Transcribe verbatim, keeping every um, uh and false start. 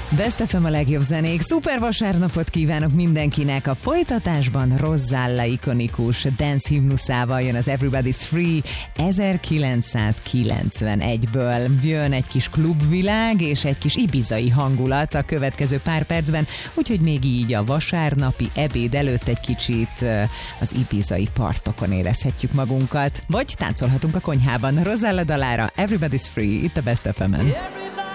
Best ef em a legjobb zenék. Szuper vasárnapot kívánok mindenkinek. A folytatásban Rozzalla ikonikus dance himnuszával jön az Everybody's Free ezerkilencszázkilencvenegyből. Jön egy kis klubvilág és egy kis ibizai hangulat a következő pár percben, úgyhogy még így a vasárnapi ebéd előtt egy kicsit az ibizai partokon érezhetjük magunkat. Vagy táncolhatunk a konyhában. Rozzalla dalára Everybody's Free itt a Best ef emen.